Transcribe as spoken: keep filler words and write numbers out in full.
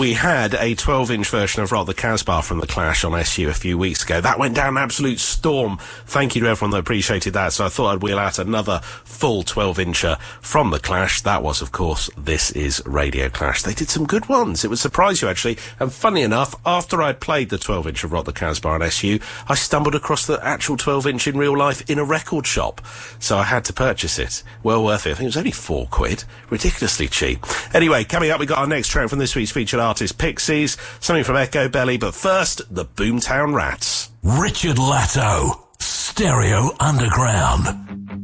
We had a twelve-inch version of Rock the Casbah from The Clash on S U a few weeks ago. That went down an absolute storm. Thank you to everyone that appreciated that. So I thought I'd wheel out another full twelve-incher from The Clash. That was, of course, This Is Radio Clash. They did some good ones. It would surprise you, actually. And funny enough, after I'd played the twelve-inch of Rock the Casbah on S U, I stumbled across the actual twelve-inch in real life in a record shop. So I had to purchase it. Well worth it. I think it was only four quid. Ridiculously cheap. Anyway, coming up, we got our next track from this week's featured artist, Pixies, something from Echo Belly, but first, the Boomtown Rats. Richard Latto, Stereo Underground.